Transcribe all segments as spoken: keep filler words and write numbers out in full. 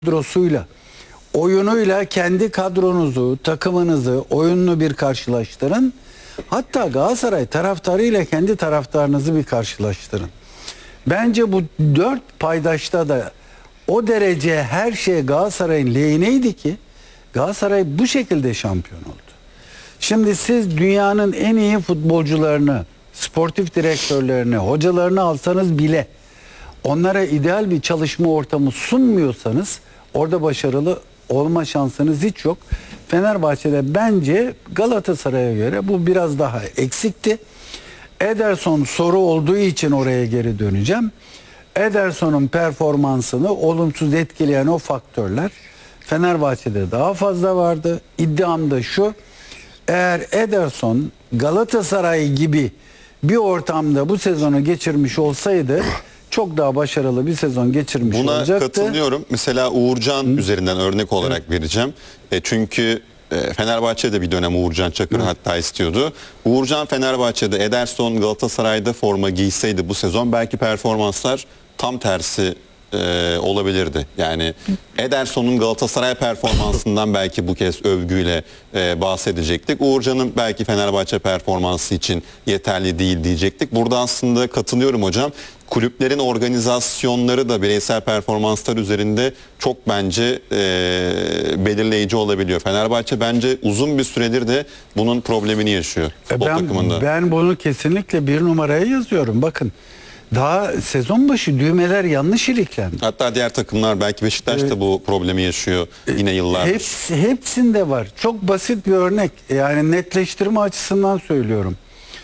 kadrosuyla, oyunuyla kendi kadronuzu, takımınızı, oyununu bir karşılaştırın. Hatta Galatasaray taraftarıyla kendi taraftarınızı bir karşılaştırın. Bence bu dört paydaşta da o derece her şey Galatasaray'ın lehineydi ki Galatasaray bu şekilde şampiyon oldu. Şimdi siz dünyanın en iyi futbolcularını, sportif direktörlerini, hocalarını alsanız bile onlara ideal bir çalışma ortamı sunmuyorsanız orada başarılı olma şansınız hiç yok. Fenerbahçe'de bence Galatasaray'a göre bu biraz daha eksikti. Ederson soru olduğu için oraya geri döneceğim. Ederson'un performansını olumsuz etkileyen o faktörler Fenerbahçe'de daha fazla vardı. İddiam da şu: eğer Ederson Galatasaray gibi bir ortamda bu sezonu geçirmiş olsaydı çok daha başarılı bir sezon geçirmiş Buna olacaktı. Buna katılıyorum. Mesela Uğurcan Hı. üzerinden örnek olarak evet. vereceğim. E çünkü e, Fenerbahçe'de bir dönem Uğurcan Çakır Hı. hatta istiyordu. Uğurcan Fenerbahçe'de, Ederson Galatasaray'da forma giyseydi bu sezon belki performanslar tam tersi e, olabilirdi. Yani Ederson'un Galatasaray performansından belki bu kez övgüyle e, bahsedecektik. Uğurcan'ın belki Fenerbahçe performansı için yeterli değil diyecektik. Burada aslında katılıyorum hocam. Kulüplerin organizasyonları da bireysel performanslar üzerinde çok bence e, belirleyici olabiliyor. Fenerbahçe bence uzun bir süredir de bunun problemini yaşıyor futbol ben, takımında. Ben bunu kesinlikle bir numaraya yazıyorum. Bakın, daha sezon başı düğmeler yanlış iliklendi. Hatta diğer takımlar, belki Beşiktaş da evet. bu problemi yaşıyor yine yıllardır. Hepsi, hepsinde var. Çok basit bir örnek. Yani netleştirme açısından söylüyorum.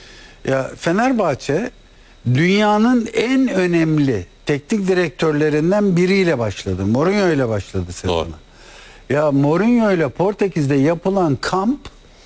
Ya Fenerbahçe dünyanın en önemli teknik direktörlerinden biriyle başladı. Mourinho ile başladı sezona. Doğru. Ya Mourinho ile Portekiz'de yapılan kamp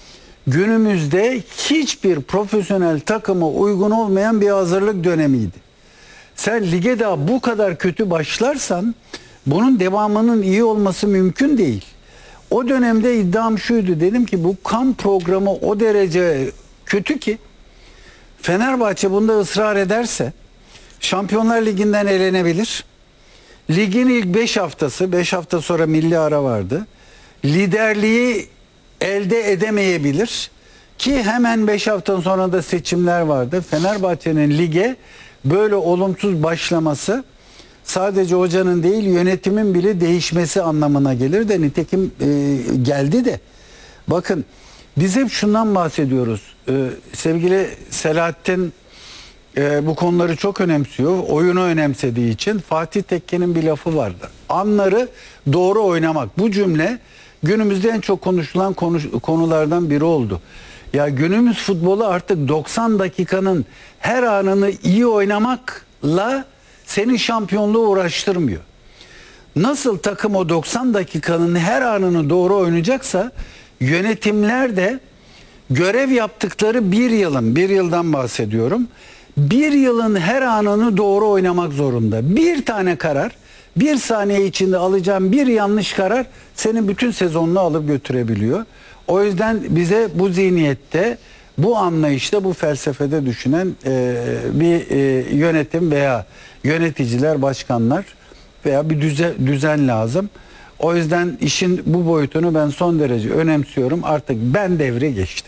günümüzde hiçbir profesyonel takıma uygun olmayan bir hazırlık dönemiydi. Sen lige daha bu kadar kötü başlarsan bunun devamının iyi olması mümkün değil. O dönemde iddiam şuydu, dedim ki bu kamp programı o derece kötü ki Fenerbahçe bunda ısrar ederse Şampiyonlar Ligi'nden elenebilir. Ligin ilk beş haftası, beş hafta sonra milli ara vardı, liderliği elde edemeyebilir ki hemen beş hafta sonra da seçimler vardı. Fenerbahçe'nin lige böyle olumsuz başlaması sadece hocanın değil, yönetimin bile değişmesi anlamına gelir de nitekim e, geldi de. Bakın, biz hep şundan bahsediyoruz. Ee, sevgili Selahattin e, bu konuları çok önemsiyor. Oyunu önemsediği için Fatih Tekke'nin bir lafı vardı. Anları doğru oynamak. Bu cümle günümüzde en çok konuşulan konuş, konulardan biri oldu. Ya günümüz futbolu artık doksan dakikanın her anını iyi oynamakla senin şampiyonluğu uğraştırmıyor. Nasıl takım o doksan dakikanın her anını doğru oynayacaksa yönetimler de görev yaptıkları bir yılın, bir yıldan bahsediyorum, bir yılın her anını doğru oynamak zorunda. Bir tane karar, bir saniye içinde alacağın bir yanlış karar senin bütün sezonunu alıp götürebiliyor. O yüzden bize bu zihniyette, bu anlayışta, bu felsefede düşünen e, bir e, yönetim veya yöneticiler, başkanlar veya bir düzen, düzen lazım. O yüzden işin bu boyutunu ben son derece önemsiyorum. Artık ben devri geçti.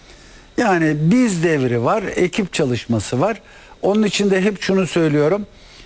Yani biz devri var, ekip çalışması var. Onun için de hep şunu söylüyorum.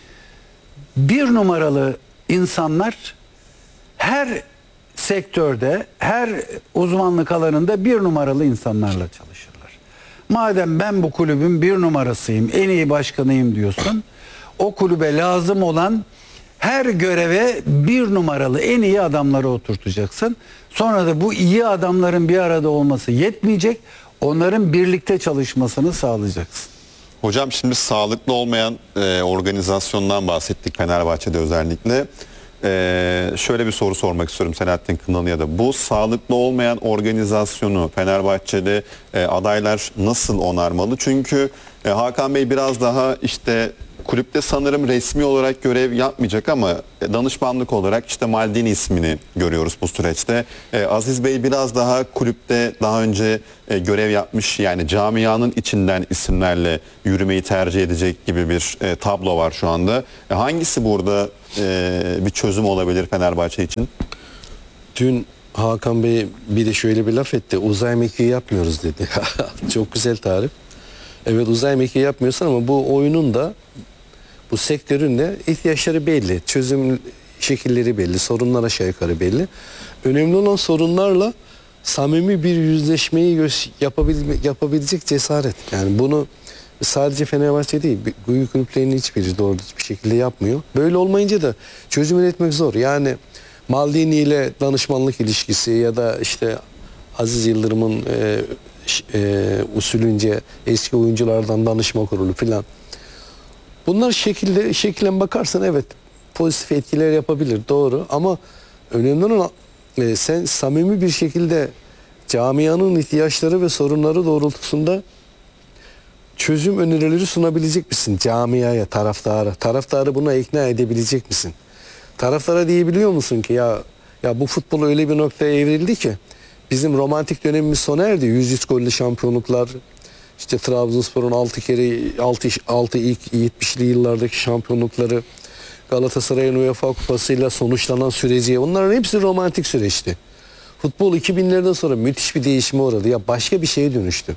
Bir numaralı insanlar her sektörde, her uzmanlık alanında bir numaralı insanlarla çalışırlar. Madem ben bu kulübün bir numarasıyım, en iyi başkanıyım diyorsun, o kulübe lazım olan her göreve bir numaralı en iyi adamları oturtacaksın. Sonra da bu iyi adamların bir arada olması yetmeyecek. Onların birlikte çalışmasını sağlayacaksın. Hocam, şimdi sağlıklı olmayan e, organizasyondan bahsettik Fenerbahçe'de özellikle. E, şöyle bir soru sormak istiyorum Selahattin Kınalı'ya da. Bu sağlıklı olmayan organizasyonu Fenerbahçe'de e, adaylar nasıl onarmalı? Çünkü e, Hakan Bey biraz daha işte kulüpte sanırım resmi olarak görev yapmayacak ama danışmanlık olarak işte Maldini ismini görüyoruz bu süreçte. E, Aziz Bey biraz daha kulüpte daha önce e, görev yapmış, yani camianın içinden isimlerle yürümeyi tercih edecek gibi bir e, tablo var şu anda. E, hangisi burada e, bir çözüm olabilir Fenerbahçe için? Dün Hakan Bey bir de şöyle bir laf etti. Uzay mekiği yapmıyoruz dedi. Çok güzel tarif. Evet, uzay mekiği yapmıyorsun ama bu oyunun da, bu sektörün de ihtiyaçları belli. Çözüm şekilleri belli. Sorunlar aşağı yukarı belli. Önemli olan sorunlarla samimi bir yüzleşmeyi gö- yapabilme, yapabilecek cesaret. Yani bunu sadece Fenerbahçe değil, büyük kulüplerin hiçbiri doğru bir şekilde yapmıyor. Böyle olmayınca da çözüm üretmek zor. Yani Maldini ile danışmanlık ilişkisi ya da işte Aziz Yıldırım'ın e, e, usulünce eski oyunculardan danışma kurulu filan. Bunlar şekilde şeklen bakarsan evet pozitif etkiler yapabilir, doğru, ama önemli olan e, sen samimi bir şekilde camianın ihtiyaçları ve sorunları doğrultusunda çözüm önerileri sunabilecek misin camiaya, taraftara? Taraftarı buna ikna edebilecek misin? Taraftara diyebiliyor musun ki ya ya bu futbol öyle bir noktaya evrildi ki bizim romantik dönemimiz sona erdi. yüz üç gollü şampiyonluklar, işte Trabzonspor'un altı kere altı ilk yetmişli yıllardaki şampiyonlukları, Galatasaray'ın UEFA Kupası'yla sonuçlanan süreci, bunların hepsi romantik süreçti. Futbol iki binlerden sonra müthiş bir değişime uğradı. Ya başka bir şeye dönüştü.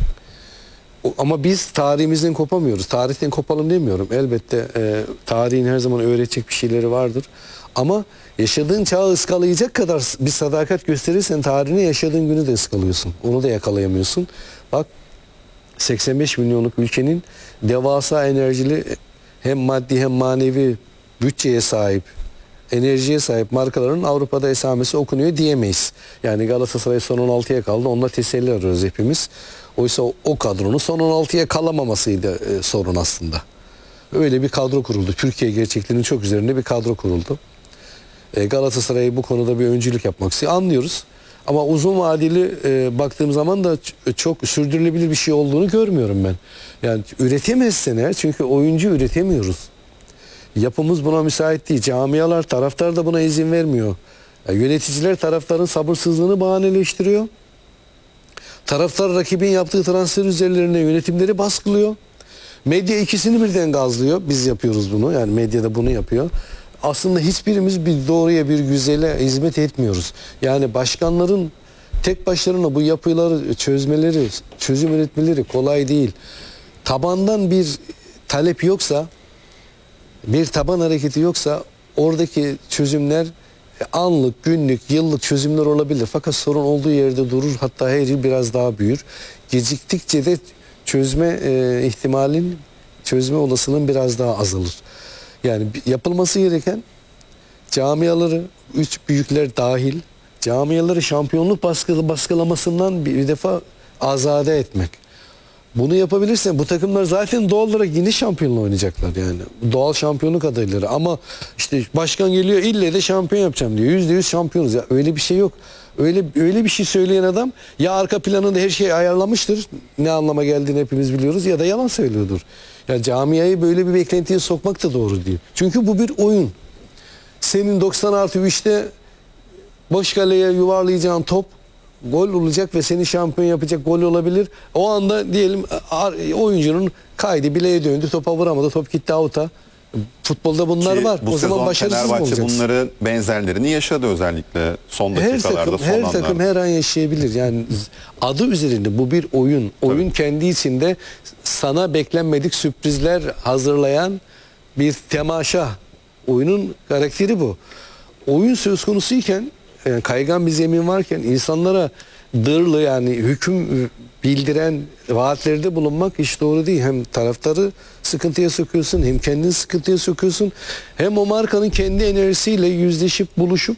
O, ama biz tarihimizden kopamıyoruz. Tarihten kopalım demiyorum. Elbette e, tarihin her zaman öğretecek bir şeyleri vardır. Ama yaşadığın çağı ıskalayacak kadar bir sadakat gösterirsen tarihine, yaşadığın günü de ıskalıyorsun. Onu da yakalayamıyorsun. Bak, seksen beş milyonluk ülkenin devasa enerjili, hem maddi hem manevi bütçeye sahip, enerjiye sahip markaların Avrupa'da esamesi okunuyor diyemeyiz. Yani Galatasaray son on altıya kaldı. Onunla teselli arıyoruz hepimiz. Oysa o, o kadronun son on altıya kalamamasıydı e, sorun aslında. Öyle bir kadro kuruldu. Türkiye gerçekliğinin çok üzerinde bir kadro kuruldu. E, Galatasaray'ı bu konuda bir öncülük yapmak istiyor. Anlıyoruz. Ama uzun vadeli e, baktığım zaman da çok sürdürülebilir bir şey olduğunu görmüyorum ben. Yani üretemezsen eğer, çünkü oyuncu üretemiyoruz. Yapımız buna müsait değil. Camialar, taraftar da buna izin vermiyor. Yani yöneticiler taraftarın sabırsızlığını bahaneleştiriyor. Taraftar rakibin yaptığı transfer üzerlerine yönetimleri baskılıyor. Medya ikisini birden gazlıyor. Biz yapıyoruz bunu. Yani medya da bunu yapıyor. Aslında hiçbirimiz bir doğruya, bir güzele hizmet etmiyoruz. Yani başkanların tek başlarına bu yapıları çözmeleri, çözüm üretmeleri kolay değil. Tabandan bir talep yoksa, bir taban hareketi yoksa oradaki çözümler anlık, günlük, yıllık çözümler olabilir. Fakat sorun olduğu yerde durur. Hatta her yıl biraz daha büyür. Geciktikçe de çözme e, ihtimalin, çözme olasılığın biraz daha azalır. Yani yapılması gereken, camiaları, üç büyükler dahil, camiaları şampiyonluk baskı, baskılamasından bir, bir defa azade etmek. Bunu yapabilirsen bu takımlar zaten doğal olarak yine şampiyonla oynayacaklar yani. Doğal şampiyonluk adayları, ama işte başkan geliyor ille de şampiyon yapacağım diyor. Yüzde yüz şampiyonuz ya, öyle bir şey yok. Öyle öyle bir şey söyleyen adam ya arka planında her şeyi ayarlamıştır. Ne anlama geldiğini hepimiz biliyoruz, ya da yalan söylüyordur. Ya camiayı böyle bir beklentiye sokmak da doğru değil. Çünkü bu bir oyun. Senin doksan artı üçte boş kaleye yuvarlayacağın top gol olacak ve seni şampiyon yapacak gol olabilir. O anda diyelim oyuncunun kaydı, bileğe döndü, topa vuramadı, top gitti out'a. Futbolda bunlar Ki var. bu o zaman sezon başarısız mı Fenerbahçe olacaksın? bunları benzerlerini yaşadı, özellikle son Her dakikalarda, takım, son her anlarda. takım her an yaşayabilir. Yani adı üzerinde bu bir oyun. Oyun Tabii. kendi içinde sana beklenmedik sürprizler hazırlayan bir temaşa. Oyunun karakteri bu. Oyun söz konusuyken, yani kaygan bir zemin varken insanlara dırlı, yani hüküm bildiren vaatlerde bulunmak hiç doğru değil. Hem taraftarı sıkıntıya sokuyorsun, hem kendini sıkıntıya sokuyorsun, hem o markanın kendi enerjisiyle yüzleşip buluşup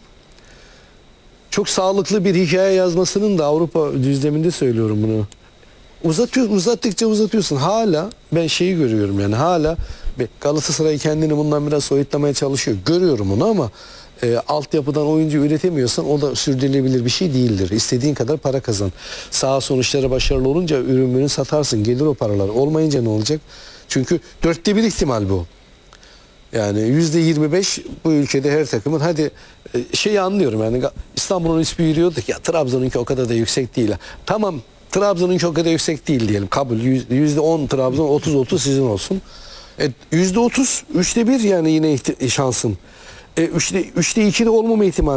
çok sağlıklı bir hikaye yazmasının da, Avrupa düzleminde söylüyorum bunu, uzatıyor, uzattıkça uzatıyorsun. Hala ben şeyi görüyorum, yani hala Galatasaray kendini bundan biraz soyutlamaya çalışıyor. Görüyorum onu, ama e, altyapıdan oyuncu üretemiyorsan o da sürdürülebilir bir şey değildir. İstediğin kadar para kazan. Sağ sonuçları başarılı olunca ürün ürün satarsın. Gelir o paralar. Olmayınca ne olacak? Çünkü dörtte bir ihtimal bu. Yani yüzde yirmi beş bu ülkede her takımın, hadi e, şeyi anlıyorum yani, İstanbul'un ismi yürüyorduk ya, Trabzon'unki o kadar da yüksek değil. Tamam, Trabzon'unki o kadar yüksek değil diyelim, kabul. yüzde on Trabzon, otuz otuz sizin olsun. E, yüzde otuz, üçte bir yani yine ihti- şansın. E, üçte, üçte iki de olmama ihtimali.